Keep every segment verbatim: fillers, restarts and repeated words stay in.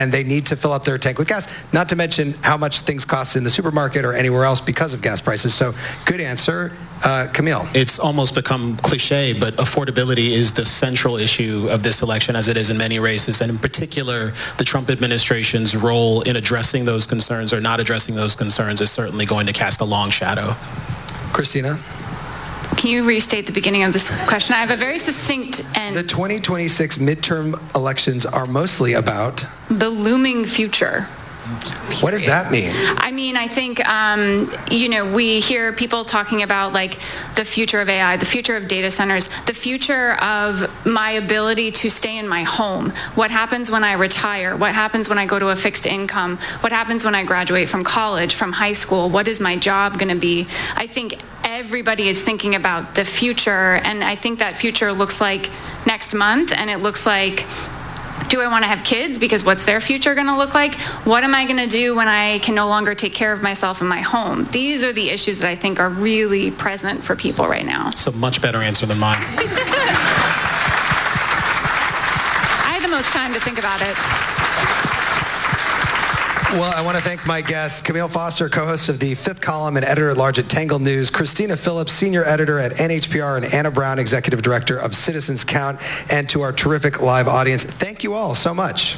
and they need to fill up their tank with gas, not to mention how much things cost in the supermarket or anywhere else because of gas prices. So good answer. Uh, Camille. It's almost become cliche, but affordability is the central issue of this election, as it is in many races, and in particular, the Trump administration's role in addressing those concerns or not addressing those concerns is certainly going to cast a long shadow. Christina? Can you restate the beginning of this question? I have a very succinct and... The twenty twenty-six midterm elections are mostly about... the looming future. What does that mean? I mean, I think, um, you know, we hear people talking about, like, the future of A I, the future of data centers, the future of my ability to stay in my home. What happens when I retire? What happens when I go to a fixed income? What happens when I graduate from college, from high school? What is my job going to be? I think everybody is thinking about the future, and I think that future looks like next month, and it looks like, do I want to have kids? Because what's their future going to look like? What am I going to do when I can no longer take care of myself in my home? These are the issues that I think are really present for people right now. It's a much better answer than mine. I had the most time to think about it. Well, I want to thank my guests, Camille Foster, co-host of the Fifth Column and editor-at-large at Tangle News, Christina Phillips, senior editor at N H P R, and Anna Brown, executive director of Citizens Count, and to our terrific live audience. Thank you all so much.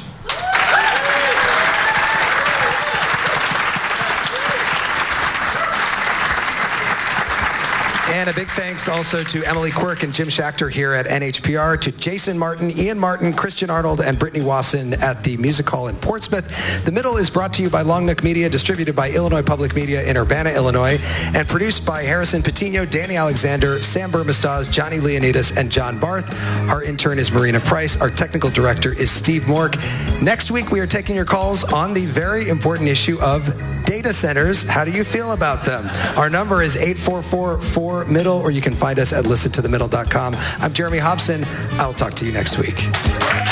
And a big thanks also to Emily Quirk and Jim Schachter here at N H P R, to Jason Martin, Ian Martin, Christian Arnold, and Brittany Wasson at the Music Hall in Portsmouth. The Middle is brought to you by Long Nook Media, distributed by Illinois Public Media in Urbana, Illinois, and produced by Harrison Patino, Danny Alexander, Sam Burmastaz, Johnny Leonidas, and John Barth. Our intern is Marina Price. Our technical director is Steve Mork. Next week, we are taking your calls on the very important issue of data centers. How do you feel about them? Our number is eight four four four middle, or you can find us at listen to the middle dot com. I'm Jeremy Hobson. I'll talk to you next week.